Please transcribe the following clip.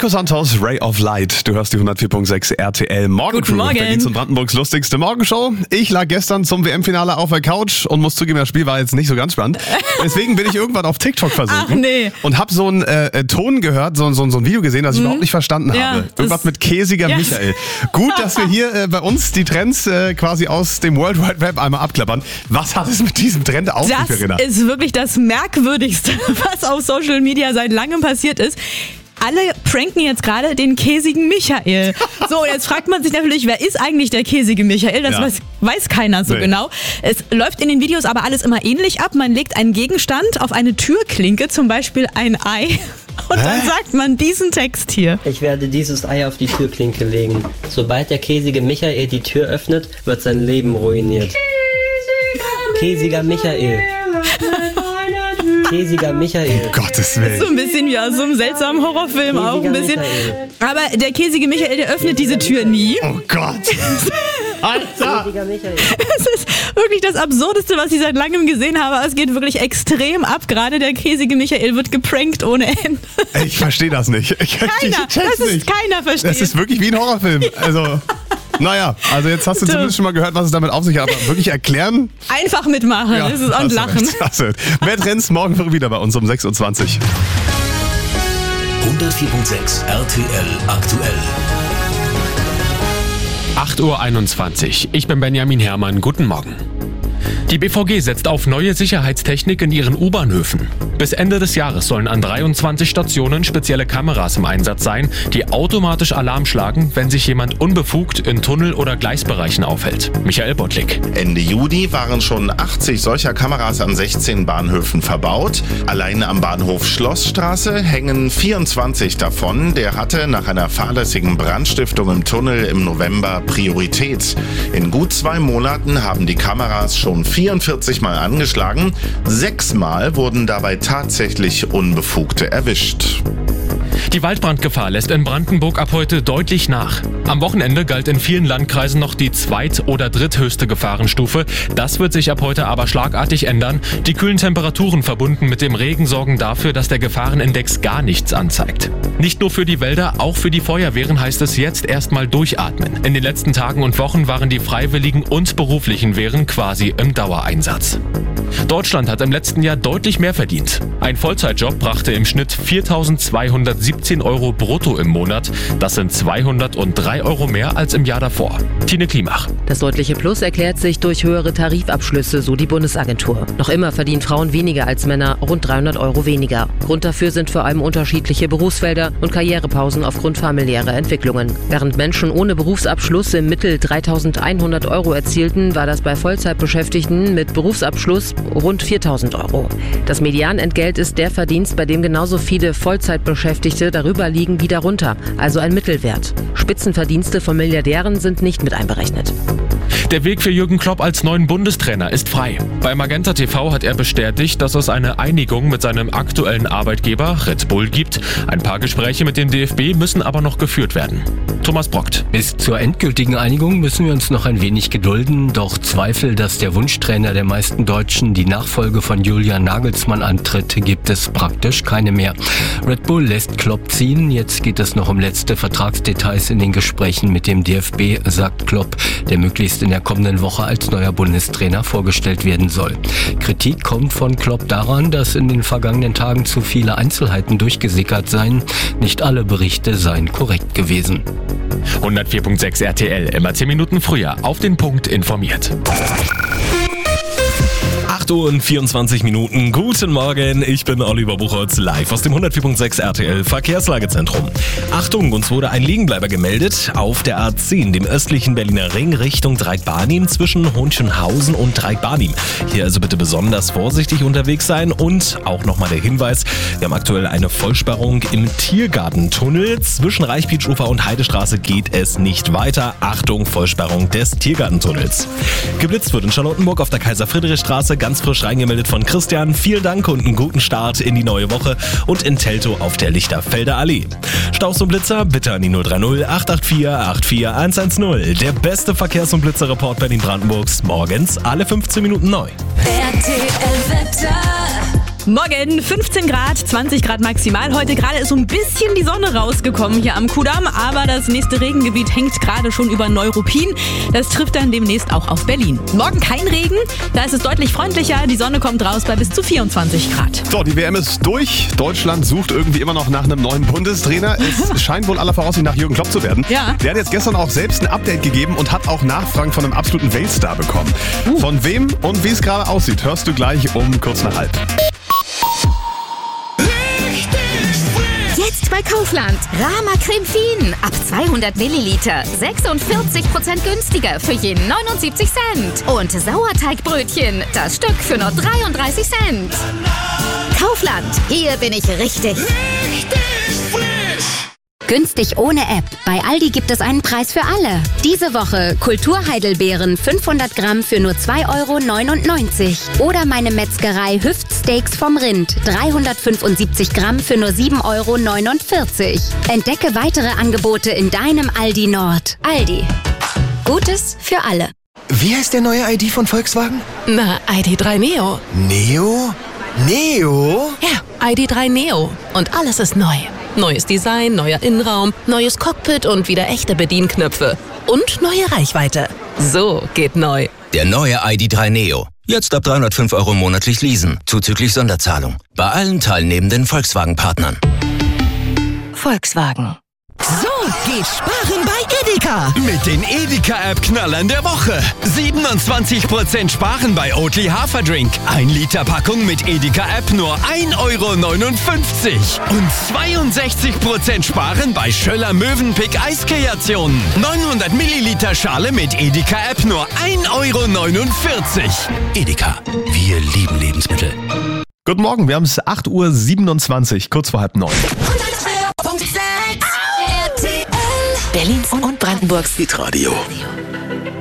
Nico Santos, Ray of Light. Du hörst die 104.6 RTL Morgencrew. Guten Morgen. Berlins und Brandenburgs lustigste Morgenshow. Ich lag gestern zum WM-Finale auf der Couch und muss zugeben, das Spiel war jetzt nicht so ganz spannend. Deswegen bin ich irgendwann auf TikTok versunken. Ach nee. Und habe so einen Ton gehört, so ein Video gesehen, das ich überhaupt nicht verstanden habe. Irgendwas mit käsiger Michael. Gut, dass wir hier bei uns die Trends quasi aus dem World Wide Web einmal abklappern. Was hat es mit diesem Trend auf sich, Verena? Das ist wirklich das Merkwürdigste, was auf Social Media seit langem passiert ist. Alle pranken jetzt gerade den käsigen Michael. So, jetzt fragt man sich natürlich, wer ist eigentlich der käsige Michael? Das weiß keiner so genau. Es läuft in den Videos aber alles immer ähnlich ab. Man legt einen Gegenstand auf eine Türklinke, zum Beispiel ein Ei. Und dann sagt man diesen Text hier. Ich werde dieses Ei auf die Türklinke legen. Sobald der käsige Michael die Tür öffnet, wird sein Leben ruiniert. Käsiger Michael. Käsiger Michael. Um Gottes Willen. So ein bisschen wie aus so einem seltsamen Horrorfilm Käsiger auch ein bisschen. Michael. Aber der käsige Michael, der öffnet diese Tür nie. Oh Gott. Alter. Käsiger Michael. Das ist wirklich das Absurdeste, was ich seit langem gesehen habe. Es geht wirklich extrem ab. Gerade der käsige Michael wird geprankt ohne Ende. Ich verstehe das nicht. Keiner versteht. Das ist wirklich wie ein Horrorfilm. Also, naja, also jetzt hast du zumindest schon mal gehört, was es damit auf sich hat. Aber wirklich erklären? Einfach mitmachen und lachen. Klasse. Mehr Trends morgen früh wieder bei uns um 6.20 Uhr. 104.6 RTL aktuell. 8.21 Uhr. Ich bin Benjamin Herrmann. Guten Morgen. Die BVG setzt auf neue Sicherheitstechnik in ihren U-Bahnhöfen. Bis Ende des Jahres sollen an 23 Stationen spezielle Kameras im Einsatz sein, die automatisch Alarm schlagen, wenn sich jemand unbefugt in Tunnel- oder Gleisbereichen aufhält. Michael Bottlik. Ende Juni waren schon 80 solcher Kameras an 16 Bahnhöfen verbaut. Allein am Bahnhof Schlossstraße hängen 24 davon. Der hatte nach einer fahrlässigen Brandstiftung im Tunnel im November Priorität. In gut 2 Monaten haben die Kameras schon 44 Mal angeschlagen. 6 Mal wurden dabei tatsächlich Unbefugte erwischt. Die Waldbrandgefahr lässt in Brandenburg ab heute deutlich nach. Am Wochenende galt in vielen Landkreisen noch die zweit- oder dritthöchste Gefahrenstufe. Das wird sich ab heute aber schlagartig ändern. Die kühlen Temperaturen verbunden mit dem Regen sorgen dafür, dass der Gefahrenindex gar nichts anzeigt. Nicht nur für die Wälder, auch für die Feuerwehren heißt es jetzt erstmal durchatmen. In den letzten Tagen und Wochen waren die freiwilligen und beruflichen Wehren quasi im Dauereinsatz. Deutschland hat im letzten Jahr deutlich mehr verdient. Ein Vollzeitjob brachte im Schnitt 4.217 Euro brutto im Monat. Das sind 203 Euro mehr als im Jahr davor. Tine Klimach. Das deutliche Plus erklärt sich durch höhere Tarifabschlüsse, so die Bundesagentur. Noch immer verdienen Frauen weniger als Männer, rund 300 Euro weniger. Grund dafür sind vor allem unterschiedliche Berufsfelder und Karrierepausen aufgrund familiärer Entwicklungen. Während Menschen ohne Berufsabschluss im Mittel 3.100 Euro erzielten, war das bei Vollzeitbeschäftigten mit Berufsabschluss rund 4.000 Euro. Das Medianentgelt ist der Verdienst, bei dem genauso viele Vollzeitbeschäftigte darüber liegen wie darunter, also ein Mittelwert. Spitzenverdienste von Milliardären sind nicht mit einberechnet. Der Weg für Jürgen Klopp als neuen Bundestrainer ist frei. Bei Magenta TV hat er bestätigt, dass es eine Einigung mit seinem aktuellen Arbeitgeber Red Bull gibt. Ein paar Gespräche mit dem DFB müssen aber noch geführt werden. Thomas Brockt. Bis zur endgültigen Einigung müssen wir uns noch ein wenig gedulden, doch Zweifel, dass der Wunschtrainer der meisten Deutschen die Nachfolge von Julian Nagelsmann antritt, gibt es praktisch keine mehr. Red Bull lässt Klopp ziehen, jetzt geht es noch um letzte Vertragsdetails in den Gesprächen mit dem DFB, sagt Klopp, der möglichst in der kommenden Woche als neuer Bundestrainer vorgestellt werden soll. Kritik kommt von Klopp daran, dass in den vergangenen Tagen zu viele Einzelheiten durchgesickert seien. Nicht alle Berichte seien korrekt gewesen. 104.6 RTL, immer 10 Minuten früher, auf den Punkt informiert. 8.24 Uhr. Guten Morgen, ich bin Oliver Buchholz, live aus dem 104.6 RTL Verkehrslagezentrum. Achtung, uns wurde ein Liegenbleiber gemeldet auf der A10, dem östlichen Berliner Ring Richtung Dreieck-Barnim zwischen Hohenschönhausen und Dreieck-Barnim. Hier also bitte besonders vorsichtig unterwegs sein und auch nochmal der Hinweis, wir haben aktuell eine Vollsperrung im Tiergartentunnel. Zwischen Reichbietschufer und Heidestraße geht es nicht weiter. Achtung, Vollsperrung des Tiergartentunnels. Geblitzt wird in Charlottenburg auf der Kaiser-Friedrich-Straße, ganz frisch reingemeldet von Christian. Vielen Dank und einen guten Start in die neue Woche. Und in Teltow auf der Lichterfelder Allee. Staus und Blitzer bitte an die 030 884 84110. Der beste Verkehrs- und Blitzerreport Berlin-Brandenburgs. Morgens alle 15 Minuten neu. RTL Wetter. Morgen 15 Grad, 20 Grad maximal. Heute gerade ist so ein bisschen die Sonne rausgekommen hier am Kudamm, aber das nächste Regengebiet hängt gerade schon über Neuruppin. Das trifft dann demnächst auch auf Berlin. Morgen kein Regen, da ist es deutlich freundlicher. Die Sonne kommt raus bei bis zu 24 Grad. So, die WM ist durch. Deutschland sucht irgendwie immer noch nach einem neuen Bundestrainer. Es scheint wohl aller Voraussicht nach Jürgen Klopp zu werden. Ja. Der hat jetzt gestern auch selbst ein Update gegeben und hat auch Nachfragen von einem absoluten Weltstar bekommen. Von wem und wie es gerade aussieht, hörst du gleich um kurz nach halb. Jetzt bei Kaufland. Rama Creme Fien. Ab 200 Milliliter. 46% günstiger für je 79 Cent. Und Sauerteigbrötchen. Das Stück für nur 33 Cent. Kaufland. Hier bin ich richtig. Günstig ohne App. Bei Aldi gibt es einen Preis für alle. Diese Woche Kulturheidelbeeren 500 Gramm für nur 2,99 €. Oder meine Metzgerei Hüftsteaks vom Rind 375 Gramm für nur 7,49 €. Entdecke weitere Angebote in deinem Aldi Nord. Aldi. Gutes für alle. Wie heißt der neue ID von Volkswagen? Na, ID.3 Neo. Neo? Neo? Ja, ID.3 Neo. Und alles ist neu. Neues Design, neuer Innenraum, neues Cockpit und wieder echte Bedienknöpfe. Und neue Reichweite. So geht neu. Der neue ID.3 Neo. Jetzt ab 305 € monatlich leasen, zuzüglich Sonderzahlung. Bei allen teilnehmenden Volkswagen-Partnern. Volkswagen. So geht sparen bei Edeka. Mit den Edeka-App-Knallern der Woche. 27% sparen bei Oatly Haferdrink. 1 Liter Packung mit Edeka-App nur 1,59 € Und 62% sparen bei Schöller Mövenpick Eiskreationen. 900 Milliliter Schale mit Edeka-App nur 1,49 €. Edeka. Wir lieben Lebensmittel. Guten Morgen, wir haben es 8:27 Uhr, kurz vor 8:30. Berlin und Brandenburgs Hitradio.